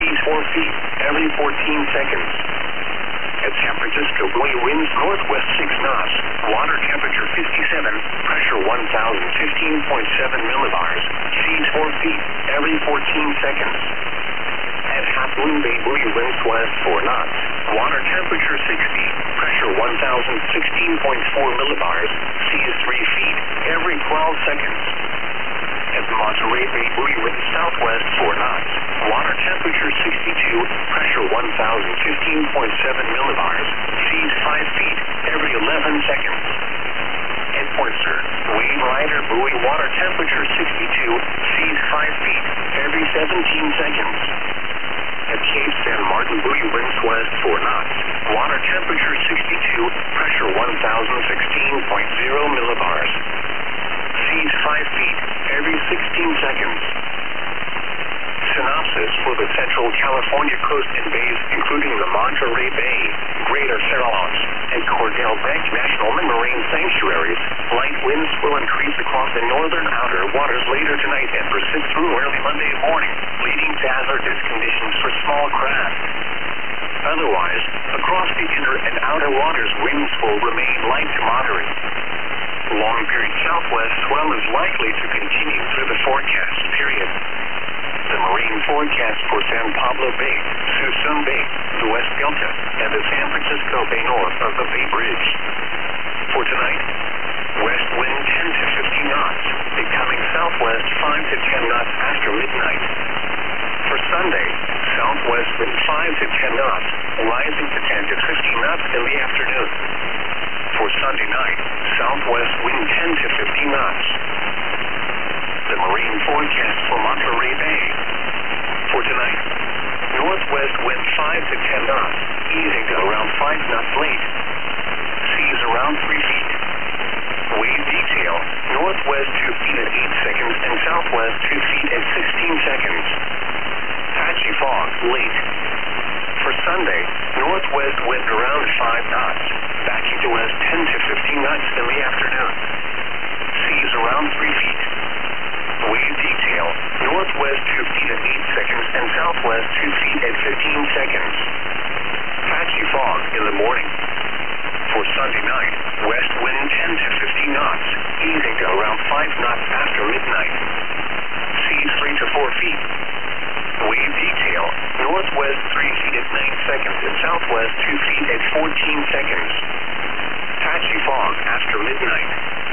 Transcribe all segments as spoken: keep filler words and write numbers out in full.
Seas four feet every fourteen seconds. At San Francisco Bay, winds northwest six knots. Water temperature fifty-seven. Pressure one thousand fifteen point seven millibars. Seas four feet every fourteen seconds. At Half Moon Bay, buoy winds west four knots. Water temperature sixty. Pressure one thousand sixteen point four millibars. Seas three feet every twelve seconds. At Monterey Bay, buoy winds southwest four knots. Water temperature sixty-two. Pressure one thousand fifteen point seven millibars. Seas five feet every eleven seconds. At Point Sur, wave rider buoy, water temperature sixty-two. Seas five feet every seventeen seconds. At Cape San Martin, buoy winds west four knots. Water temperature sixty-two. Pressure one thousand sixteen point zero millibars. Seas five feet every sixteen seconds. Synopsis for the Central California coast and bays, including the Monterey Bay, Greater Farallones, and Cordell Bank National Marine Sanctuaries. Light winds will increase across the northern outer waters later tonight and persist through early Monday morning, leading to hazardous conditions for small craft. Otherwise, across the inner and outer waters, winds will remain light to moderate. Long-period southwest swell is likely to continue through the forecast period. The marine forecast for San Pablo Bay, Suisun Bay, the West Delta, and the San Francisco Bay north of the Bay Bridge. For tonight, west wind ten to fifteen knots, becoming southwest five to ten knots after midnight. For Sunday, southwest wind five to ten knots, rising to ten to fifteen knots in the afternoon. For Sunday night, southwest wind ten to fifteen knots. The marine forecast for Monterey Bay. For tonight, northwest wind five to ten knots, easing to around five knots late. Seas around three feet. Wave detail, northwest two feet at eight seconds and southwest two feet at sixteen seconds. Patchy fog, late. For Sunday, northwest wind around five knots, backing to west ten to fifteen knots in the afternoon. Seas around three feet. Wave detail, northwest two feet at eight seconds and southwest two feet at fifteen seconds. Patchy fog in the morning. For Sunday night, west wind ten to fifteen knots, easing to around five knots after midnight. Seas three to four feet. Wave detail, northwest three feet at nine seconds and southwest two feet at fourteen seconds. Patchy fog after midnight.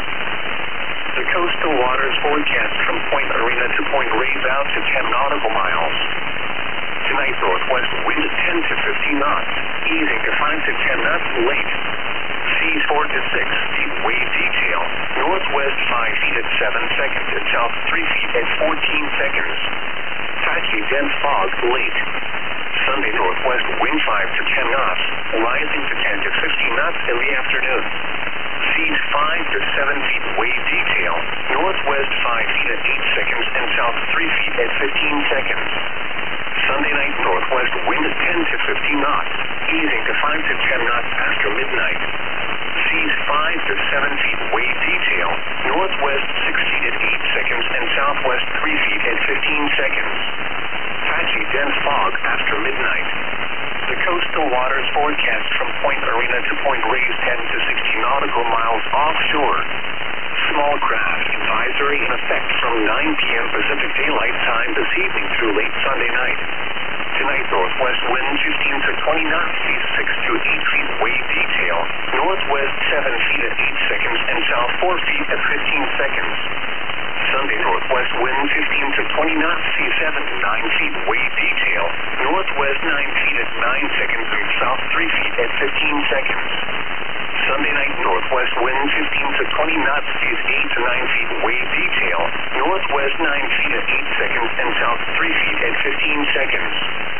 The coastal waters forecast from Point Arena to Point Reyes out to ten nautical miles. Tonight, northwest wind ten to fifteen knots, easing to five to ten knots late. Seas four to six feet. Wave detail, northwest five feet at seven seconds and south three feet at fourteen seconds. Patchy dense fog late. Sunday, northwest wind five to ten knots, rising to ten to fifteen knots in the afternoon. Seas five to seven feet. Wave detail, northwest five feet at eight seconds and south three feet at fifteen seconds. Sunday night, northwest wind ten to fifteen knots, easing to five to ten knots after midnight. Seas five to seven feet. Wave detail, northwest six feet at eight seconds and southwest three feet at fifteen seconds. Patchy dense fog after midnight. The coastal waters forecast from Point Arena to Point Reyes ten to sixteen nautical miles offshore. Small craft advisory in effect from nine p.m. Pacific Daylight Time this evening through late Sunday night. Tonight, northwest wind fifteen to twenty knots, seas six to eight feet. Wave detail, northwest seven feet at eight seconds and south four feet at fifteen seconds. Sunday, northwest wind fifteen to twenty knots, seas seven to nine feet. Wave detail, northwest nine feet at nine seconds and south three feet at fifteen seconds. Sunday night, northwest wind fifteen to twenty knots, seas eight to nine feet. Wave detail, northwest nine feet at eight seconds and south three feet at fifteen seconds.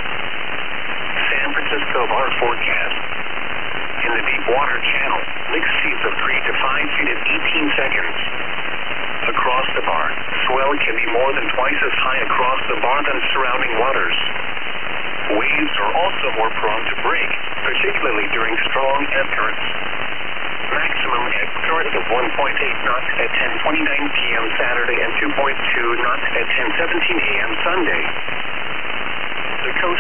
San Francisco bar forecast. In the deep water channel, mixed seas of three to five feet at eighteen seconds. Across the bar, swell can be more than twice as high across the bar than surrounding waters. Waves are also more prone to break, particularly during strong ebb currents. Maximum ebb current of one point eight knots at ten twenty-nine p.m. Saturday and two point two knots at ten seventeen a.m. Sunday. The coast